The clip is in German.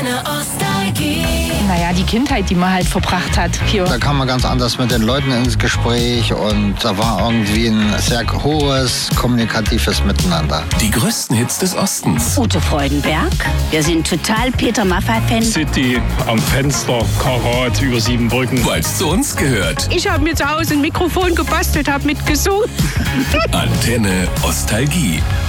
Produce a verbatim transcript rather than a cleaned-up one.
Naja, die Kindheit, die man halt verbracht hat hier. Da kam man ganz anders mit den Leuten ins Gespräch und da war irgendwie ein sehr hohes kommunikatives Miteinander. Die größten Hits des Ostens. Ute Freudenberg. Wir sind total Peter Maffay-Fans. City am Fenster, Karat über Siebenbrücken. Weil es zu uns gehört. Ich habe mir zu Hause ein Mikrofon gebastelt, habe mitgesungen. Antenne Ostalgie.